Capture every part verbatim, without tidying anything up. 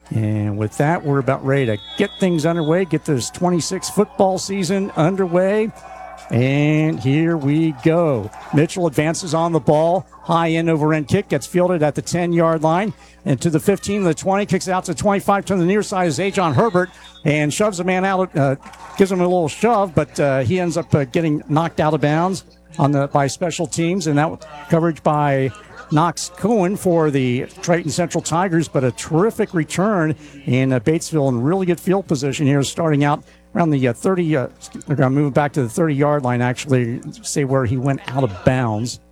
And with that, we're about ready to get things underway, get this twenty-six football season underway. And here we go. Mitchell advances on the ball. High end over end kick gets fielded at the ten-yard line. And to the fifteen, the twenty, kicks out to twenty-five. To the near side is Ajon Herbert and shoves a man out, uh, gives him a little shove, but uh, he ends up uh, getting knocked out of bounds on the by special teams. And that coverage by Knox Cohen for the Triton Central Tigers, but a terrific return in uh, Batesville in really good field position here, starting out around the uh, thirty. Uh, they're going to move back to the thirty-yard line, actually, say where he went out of bounds.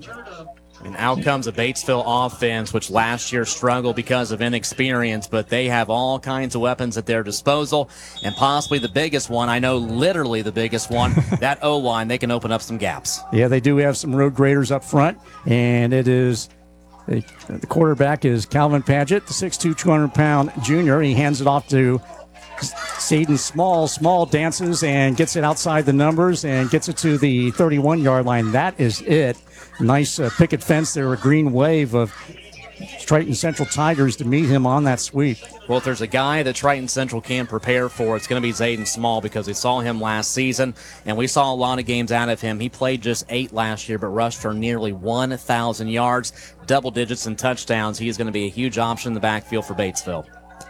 And out comes a Batesville offense, which last year struggled because of inexperience, but they have all kinds of weapons at their disposal, and possibly the biggest one, I know literally the biggest one, that O-line, they can open up some gaps. Yeah, they do have some road graders up front, and it is the quarterback is Calvin Paget, the six two, two hundred pound junior. He hands it off to Saden Small. Small dances and gets it outside the numbers and gets it to the thirty-one-yard line. That is it. Nice uh, picket fence there, a green wave of Triton Central Tigers to meet him on that sweep. Well, if there's a guy that Triton Central can prepare for, it's going to be Zayden Small, because we saw him last season, and we saw a lot of games out of him. He played just eight last year, but rushed for nearly one thousand yards, double digits in touchdowns. He is going to be a huge option in the backfield for Batesville.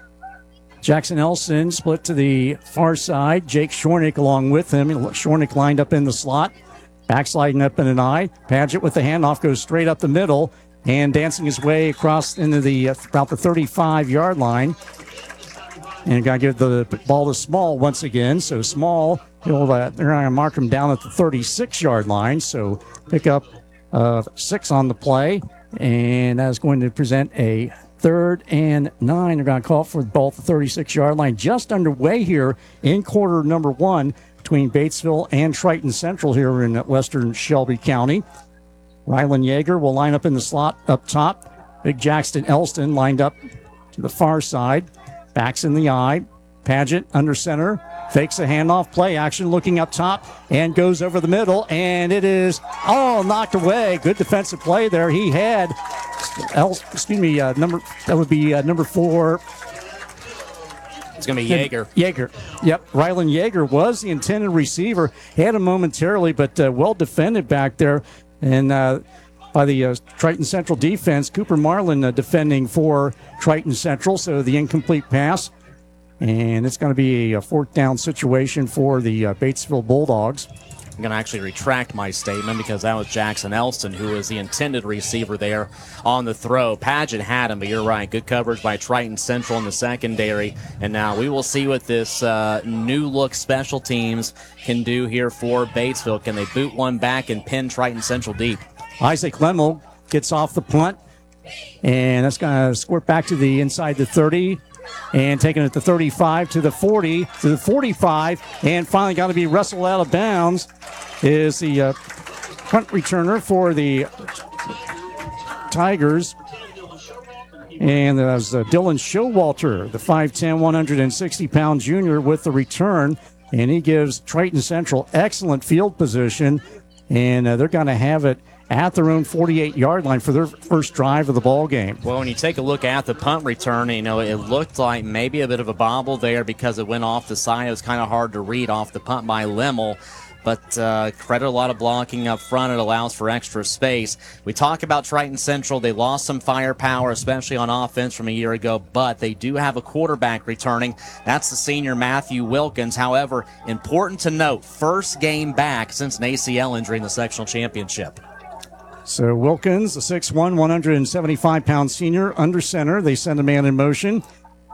Jackson Elson split to the far side. Jake Shornick along with him. Shornick lined up in the slot. Backsliding up in an eye. Paget with the handoff goes straight up the middle and dancing his way across into the uh, about the thirty-five-yard line. And got to give the ball to Small once again. So Small, he'll, uh, they're going to mark him down at the thirty-six-yard line. So pick up uh, six on the play. And that's going to present a third and nine. They're going to call for the ball at the thirty-six-yard line. Just underway here in quarter number one between Batesville and Triton Central here in western Shelby County. Rylan Yeager will line up in the slot up top. Big Jackson Elston lined up to the far side. Backs in the eye. Paget under center. Fakes a handoff, play action, looking up top, and goes over the middle, and it is all knocked away. Good defensive play there. He had, excuse me, uh, number that would be uh, number four. It's going to be Yeager. Yeager. Yep. Rylan Yeager was the intended receiver. Had him momentarily, but uh, well defended back there. And uh, by the uh, Triton Central defense, Cooper Marlin uh, defending for Triton Central. So the incomplete pass. And it's going to be a fourth down situation for the uh, Batesville Bulldogs. I'm going to actually retract my statement, because that was Jackson Elston who was the intended receiver there on the throw. Paget had him, but you're right. Good coverage by Triton Central in the secondary. And now we will see what this uh, new-look special teams can do here for Batesville. Can they boot one back and pin Triton Central deep? Isaac Lemmel gets off the punt, and that's going to squirt back to the inside the thirty. And taking it to thirty-five, to the forty, to the forty-five, and finally got to be wrestled out of bounds is the uh, punt returner for the Tigers. And that was uh, Dylan Showalter, the five ten, one hundred sixty pound junior with the return. And he gives Triton Central excellent field position. And uh, they're going to have it at their own forty-eight-yard line for their first drive of the ball game. Well, when you take a look at the punt return, you know, it looked like maybe a bit of a bobble there because it went off the side. It was kind of hard to read off the punt by Lemmel. But uh, credit a lot of blocking up front. It allows for extra space. We talk about Triton Central. They lost some firepower, especially on offense from a year ago, but they do have a quarterback returning. That's the senior Matthew Wilkins. However, important to note, first game back since an A C L injury in the sectional championship. So Wilkins, the six one, one hundred seventy-five pound senior, under center. They send a man in motion.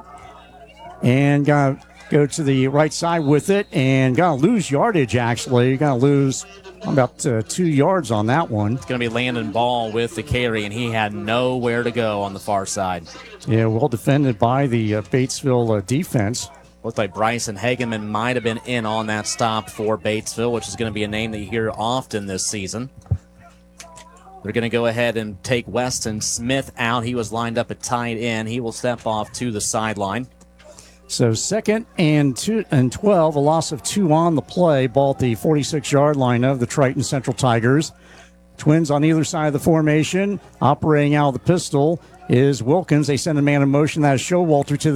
And got to go to the right side with it. And got to lose yardage, actually. Got to lose about uh, two yards on that one. It's going to be Landon Ball with the carry, and he had nowhere to go on the far side. Yeah, well defended by the uh, Batesville uh, defense. Looked like Bryson Hageman might have been in on that stop for Batesville, which is going to be a name that you hear often this season. They're going to go ahead and take Weston Smith out. He was lined up at tight end. He will step off to the sideline. So second and two and twelve, a loss of two on the play. Ball at the forty-six-yard line of the Triton Central Tigers. Twins on either side of the formation. Operating out of the pistol is Wilkins. They send a man in motion. That is Showalter to the